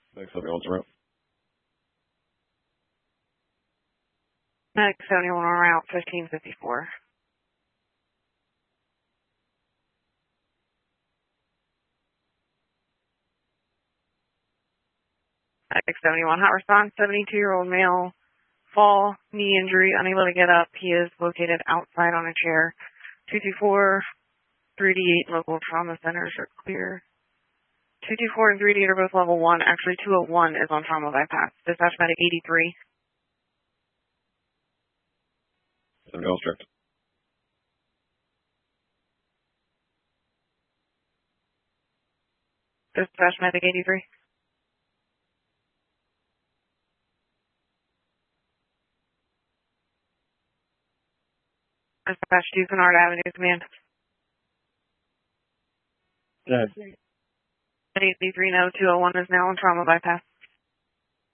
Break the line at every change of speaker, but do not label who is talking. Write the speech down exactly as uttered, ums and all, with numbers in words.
Next seventy-one's route.
Next seventy-one on route fifteen fifty-four. Next seventy-one, hot response, seventy-two-year-old male, fall, knee injury, unable to get up. He is located outside on a chair. two two four, three D eight local trauma centers are clear. two two four and three D eight are both level one. Actually, two oh one is on trauma bypass. Dispatch medic eighty-three.
seventy-one strict.
Dispatch medic eighty-three. Dispatch two, Kennard Avenue, command.
Yeah.
eighty-three, no, two oh one is now on trauma bypass.